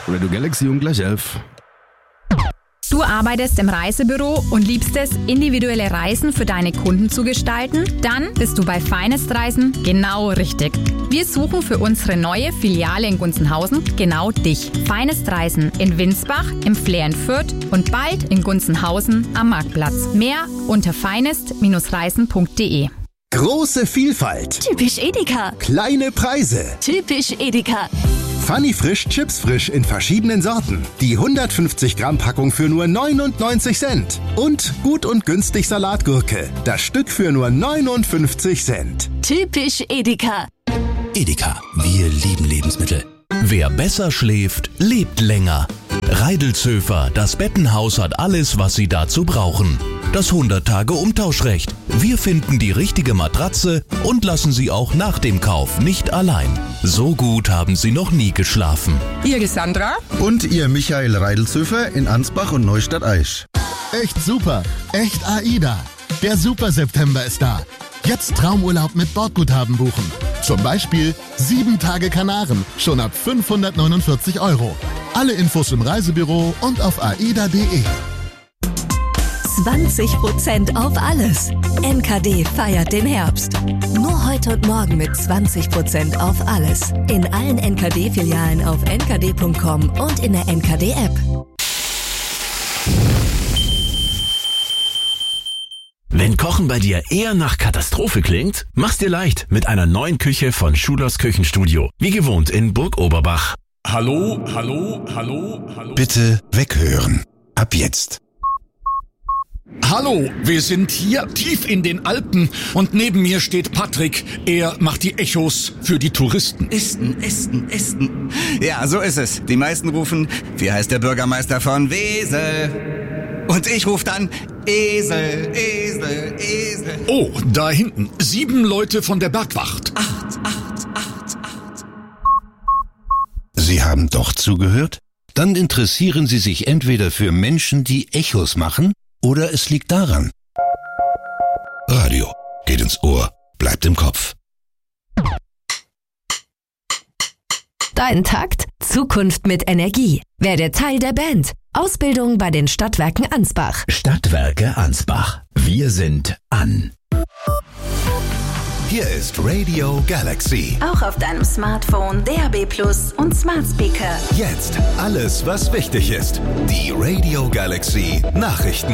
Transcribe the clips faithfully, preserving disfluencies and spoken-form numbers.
Radio Galaxy um gleich elf. Du arbeitest im Reisebüro und liebst es, individuelle Reisen für deine Kunden zu gestalten? Dann bist du bei Finest Reisen genau richtig. Wir suchen für unsere neue Filiale in Gunzenhausen genau dich. Finest Reisen in Winsbach, im Flair in Fürth und bald in Gunzenhausen am Marktplatz. Mehr unter finest Reisen punkt de. Große Vielfalt. Typisch Edeka. Kleine Preise. Typisch Edeka. Funny Frisch Chips Frisch in verschiedenen Sorten. Die hundertfünfzig Gramm Packung für nur neunundneunzig Cent. Und gut und günstig Salatgurke. Das Stück für nur neunundfünfzig Cent. Typisch Edeka. Edeka, wir lieben Lebensmittel. Wer besser schläft, lebt länger. Reidelzöfer, das Bettenhaus hat alles, was Sie dazu brauchen. Das hundert-Tage-Umtauschrecht. Wir finden die richtige Matratze und lassen Sie auch nach dem Kauf nicht allein. So gut haben Sie noch nie geschlafen. Ihr Sandra? Und ihr Michael Reidelzöfer in Ansbach und Neustadt-Aisch. Echt super, echt AIDA. Der Super September ist da. Jetzt Traumurlaub mit Bordguthaben buchen. Zum Beispiel sieben Tage Kanaren, schon ab fünfhundertneunundvierzig Euro. Alle Infos im Reisebüro und auf aida punkt de. zwanzig Prozent auf alles. N K D feiert den Herbst. Nur heute und morgen mit zwanzig Prozent auf alles. In allen N K D-Filialen auf n k d punkt com und in der N K D-App. Wenn Kochen bei dir eher nach Katastrophe klingt, mach's dir leicht mit einer neuen Küche von Schulers Küchenstudio. Wie gewohnt in Burg Oberbach. Hallo, hallo, hallo, hallo. Bitte weghören. Ab jetzt. Hallo, wir sind hier tief in den Alpen und neben mir steht Patrick. Er macht die Echos für die Touristen. Esten, Esten, Esten. Ja, so ist es. Die meisten rufen, wie heißt der Bürgermeister von Wesel? Und ich rufe dann, Esel, Esel, Esel. Oh, da hinten, sieben Leute von der Bergwacht. Acht, acht, acht, acht. Sie haben doch zugehört? Dann interessieren Sie sich entweder für Menschen, die Echos machen, oder es liegt daran. Radio geht ins Ohr, bleibt im Kopf. Dein Takt, Zukunft mit Energie. Werde Teil der Band. Ausbildung bei den Stadtwerken Ansbach. Stadtwerke Ansbach. Wir sind an. Hier ist Radio Galaxy. Auch auf deinem Smartphone, D A B Plus und Smart Speaker. Jetzt alles, was wichtig ist. Die Radio Galaxy Nachrichten.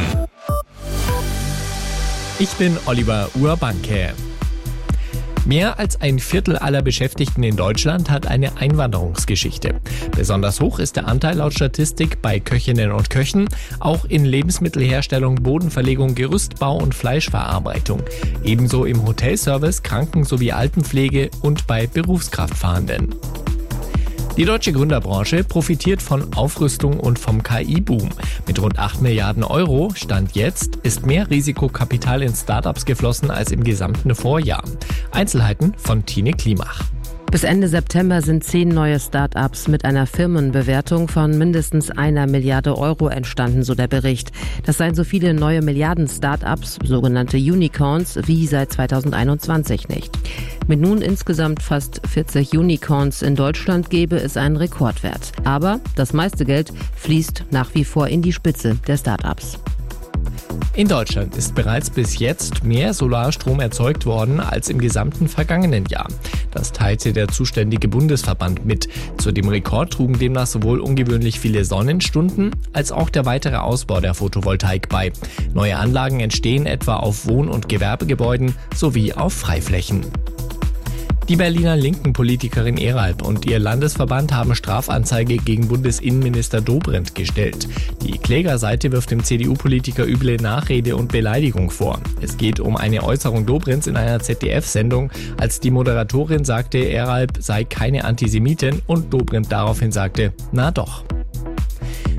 Ich bin Oliver Urbanke. Mehr als ein Viertel aller Beschäftigten in Deutschland hat eine Einwanderungsgeschichte. Besonders hoch ist der Anteil laut Statistik bei Köchinnen und Köchen, auch in Lebensmittelherstellung, Bodenverlegung, Gerüstbau und Fleischverarbeitung. Ebenso im Hotelservice, Kranken- sowie Altenpflege und bei Berufskraftfahrenden. Die deutsche Gründerbranche profitiert von Aufrüstung und vom K I-Boom. Mit rund acht Milliarden Euro, Stand jetzt, ist mehr Risikokapital in Startups geflossen als im gesamten Vorjahr. Einzelheiten von Tine Klimach. Bis Ende September sind zehn neue Start-ups mit einer Firmenbewertung von mindestens einer Milliarde Euro entstanden, so der Bericht. Das seien so viele neue Milliarden-Start-ups, sogenannte Unicorns, wie seit zweitausendeinundzwanzig nicht. Mit nun insgesamt fast vierzig Unicorns in Deutschland gäbe es einen Rekordwert. Aber das meiste Geld fließt nach wie vor in die Spitze der Start-ups. In Deutschland ist bereits bis jetzt mehr Solarstrom erzeugt worden als im gesamten vergangenen Jahr. Das teilte der zuständige Bundesverband mit. Zu dem Rekord trugen demnach sowohl ungewöhnlich viele Sonnenstunden als auch der weitere Ausbau der Photovoltaik bei. Neue Anlagen entstehen etwa auf Wohn- und Gewerbegebäuden sowie auf Freiflächen. Die Berliner linken Politikerin Eralp und ihr Landesverband haben Strafanzeige gegen Bundesinnenminister Dobrindt gestellt. Die Klägerseite wirft dem C D U-Politiker üble Nachrede und Beleidigung vor. Es geht um eine Äußerung Dobrindts in einer Z D F-Sendung, als die Moderatorin sagte, Eralp sei keine Antisemitin und Dobrindt daraufhin sagte, na doch.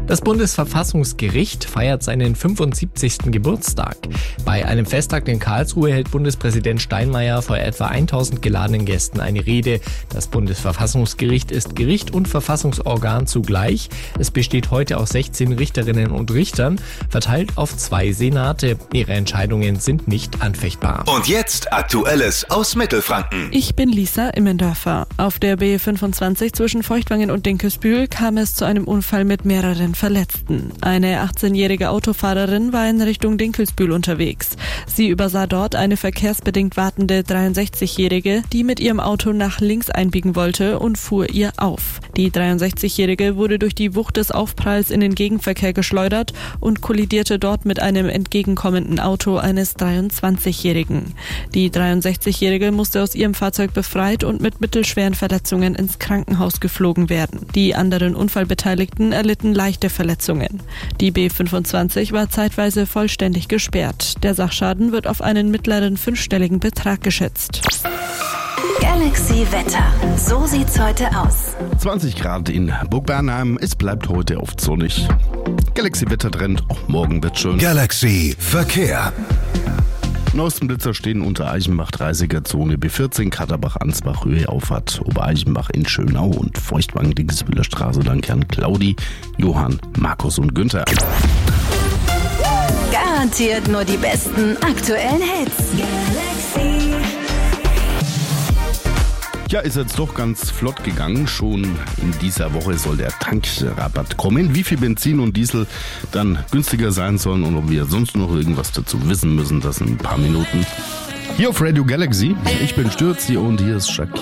Das Bundesverfassungsgericht feiert seinen fünfundsiebzigsten Geburtstag. Bei einem Festtag in Karlsruhe hält Bundespräsident Steinmeier vor etwa tausend geladenen Gästen eine Rede. Das Bundesverfassungsgericht ist Gericht und Verfassungsorgan zugleich. Es besteht heute aus sechzehn Richterinnen und Richtern, verteilt auf zwei Senate. Ihre Entscheidungen sind nicht anfechtbar. Und jetzt Aktuelles aus Mittelfranken. Ich bin Lisa Immendörfer. Auf der B fünfundzwanzig zwischen Feuchtwangen und Dinkelsbühl kam es zu einem Unfall mit mehreren Verletzten. Eine achtzehnjährige Autofahrerin war in Richtung Dinkelsbühl unterwegs. Sie übersah dort eine verkehrsbedingt wartende dreiundsechzigjährige, die mit ihrem Auto nach links einbiegen wollte und fuhr ihr auf. Die dreiundsechzigjährige wurde durch die Wucht des Aufpralls in den Gegenverkehr geschleudert und kollidierte dort mit einem entgegenkommenden Auto eines dreiundzwanzigjährigen. Die dreiundsechzigjährige musste aus ihrem Fahrzeug befreit und mit mittelschweren Verletzungen ins Krankenhaus geflogen werden. Die anderen Unfallbeteiligten erlitten leichte Verletzungen. Die B fünfundzwanzig war zeitweise vollständig gesperrt. Der Sachschaden wird auf einen mittleren fünfstelligen Betrag geschätzt. Galaxy Wetter. So sieht's heute aus. zwanzig Grad in Burg Bernheim. Es bleibt heute oft sonnig. Galaxy Wetter Trend. Auch morgen wird schön. Galaxy Verkehr. Neuestenblitzer stehen unter Eichenbach dreißiger Zone B vierzehn, Katterbach, Ansbach, Höhe Auffahrt, Obereichenbach in Schönau und Feuchtwangen, Dinkelsbühler Straße. Danke an Claudi, Johann, Markus und Günther. Garantiert nur die besten aktuellen Hits. Galaxy. Ja, ist jetzt doch ganz flott gegangen. Schon in dieser Woche soll der Tankrabatt kommen. Wie viel Benzin und Diesel dann günstiger sein sollen und ob wir sonst noch irgendwas dazu wissen müssen, das in ein paar Minuten. Hier auf Radio Galaxy. Ich bin Stürzi und hier ist Shakira.